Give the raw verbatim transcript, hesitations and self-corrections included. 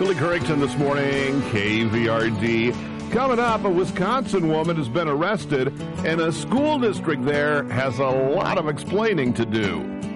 Billy Currington this morning, K V R D. Coming up, a Wisconsin woman has been arrested, and a school district there has a lot of explaining to do.